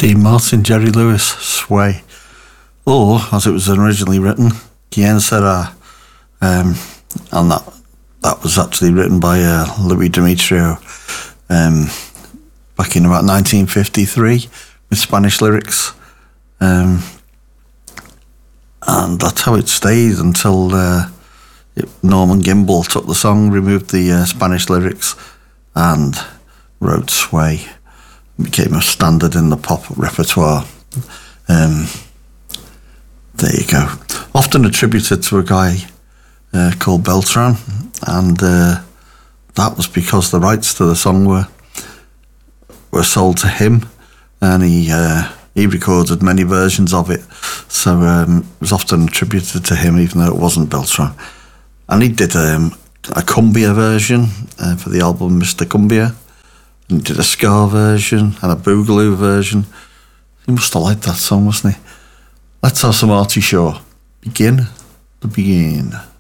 Dean Martin, Jerry Lewis, Sway. Or, as it was originally written, Quien Sera. And that was actually written by Louis Demetrio back in about 1953 with Spanish lyrics. And that's how it stayed until Norman Gimbel took the song, removed the Spanish lyrics, and wrote Sway. It became a standard in the pop repertoire. There you go. Often attributed to a guy called Beltran, and that was because the rights to the song were sold to him, and he recorded many versions of it, so it was often attributed to him, even though it wasn't Beltran. And he did a cumbia version for the album Mr. Cumbia, and did a ska version and a boogaloo version. He must have liked that song, mustn't he? Let's have some Artie Shaw. Begin to begin.